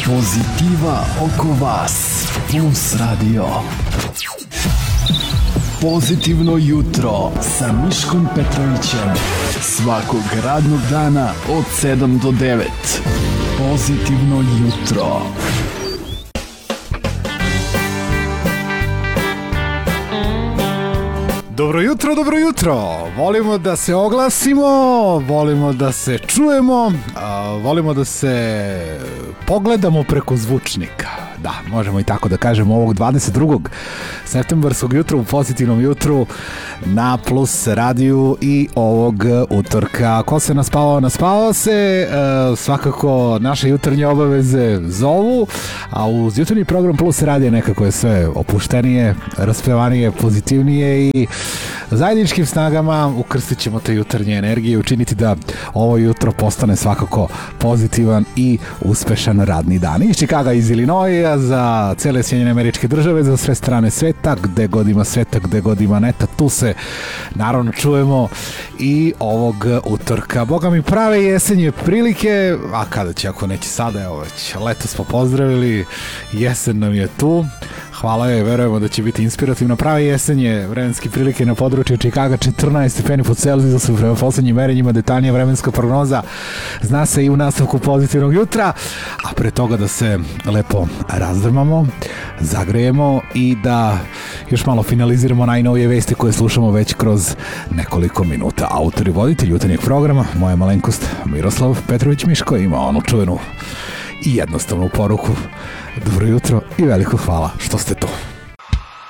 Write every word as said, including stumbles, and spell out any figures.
Pozitiva oko vas. Plus Radio. Pozitivno jutro sa Miškom Petrovićem. Svakog radnog dana od sedam do devet. Pozitivno jutro. Dobro jutro, dobro jutro. Volimo da se oglasimo, volimo da se čujemo, a, volimo da se pogledamo preko zvučnika. Da, možemo i tako da kažemo ovog dvadeset drugog septembarskog jutra u Pozitivnom jutru na Plus radiju i ovog utorka. Ko se naspavao, naspavao se. E, svakako naše jutarnje obaveze zovu, a uz jutarnji program Plus radija nekako je sve opuštenije, raspevanije, pozitivnije i zajedničkim snagama ukrstit ćemo te jutarnje energije i učiniti da ovo jutro postane svakako pozitivan i uspešan radni dan. Iz Čikaga, iz Ilinoja, za cele Sjedinjene Američke Države, za sve strane sveta, gde god ima sveta, gde god ima neta, tu se naravno čujemo i ovog utorka. Boga mi, prave jesenje prilike, a kada će, ako neće sada, evo već leto smo pozdravili, jesen nam je tu. Hvala joj, verujemo da će biti inspirativno. Prave jesenje, vremenske prilike na području Čikaga, četrnaest stepeni pod Celzijusom prema poslednjim merenjima, detaljnija vremenska prognoza zna se i u nastavku Pozitivnog jutra, a pre toga da se lepo razdrmamo, zagrejemo i da još malo finaliziramo najnovije vesti koje slušamo već kroz nekoliko minuta. Autor i voditelj jutarnjeg programa, moja malenkost Miroslav Petrović Miško, ima onu čuvenu i jednostavnu poruku. Dobro jutro i veliko hvala što ste tu.